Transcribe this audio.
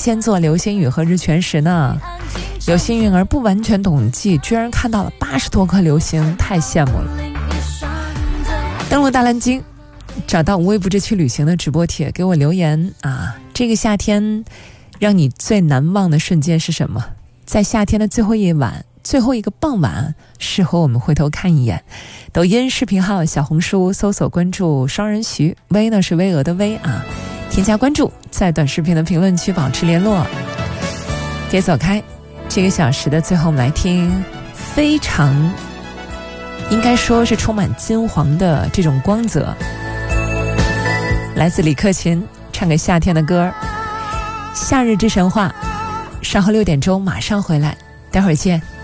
先做流星雨和日全食呢。有幸运儿不完全统计，居然看到了80多颗流星，太羡慕了。登录大蓝鲸，找到无微不至去旅行的直播帖，给我留言啊！这个夏天让你最难忘的瞬间是什么？在夏天的最后一晚，最后一个傍晚，适合我们回头看一眼。抖音视频号、小红书搜索关注双人徐，微呢是巍峨的巍啊，添加关注，在短视频的评论区保持联络。别走开，这个小时的最后我们来听非常应该说是充满金黄的这种光泽，来自李克勤唱个夏天的歌，夏日之神话。稍后6点钟马上回来，待会儿见。